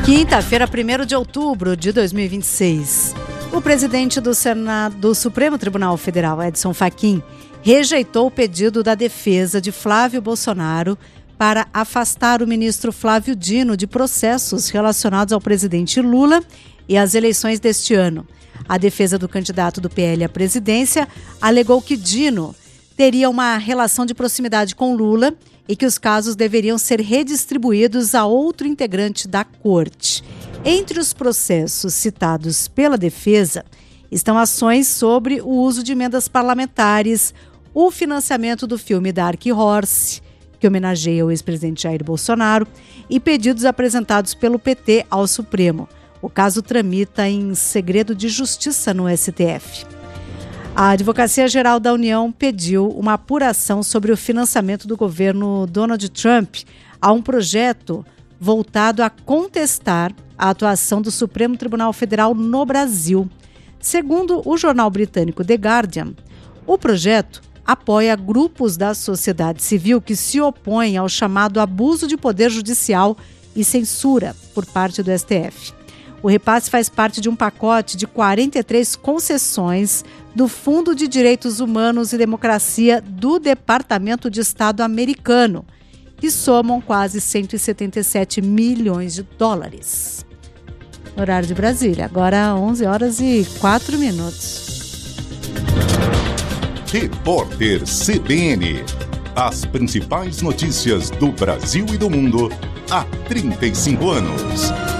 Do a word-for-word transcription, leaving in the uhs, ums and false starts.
Quinta-feira, primeiro de outubro de dois mil e vinte e seis. O presidente do Senado, do Supremo Tribunal Federal, Edson Fachin, rejeitou o pedido da defesa de Flávio Bolsonaro para afastar o ministro Flávio Dino de processos relacionados ao presidente Lula e às eleições deste ano. A defesa do candidato do P L à presidência alegou que Dino teria uma relação de proximidade com Lula e que os casos deveriam ser redistribuídos a outro integrante da corte. Entre os processos citados pela defesa estão ações sobre o uso de emendas parlamentares, o financiamento do filme Dark Horse, que homenageia o ex-presidente Jair Bolsonaro, e pedidos apresentados pelo P T ao Supremo. O caso tramita em segredo de justiça no S T F. A Advocacia Geral da União pediu uma apuração sobre o financiamento do governo Donald Trump a um projeto voltado a contestar a atuação do Supremo Tribunal Federal no Brasil. Segundo o jornal britânico The Guardian, o projeto apoia grupos da sociedade civil que se opõem ao chamado abuso de poder judicial e censura por parte do S T F. O repasse faz parte de um pacote de quarenta e três concessões do Fundo de Direitos Humanos e Democracia do Departamento de Estado americano, que somam quase cento e setenta e sete milhões de dólares. Horário de Brasília, agora onze horas e quatro minutos. Repórter C B N. As principais notícias do Brasil e do mundo há trinta e cinco anos.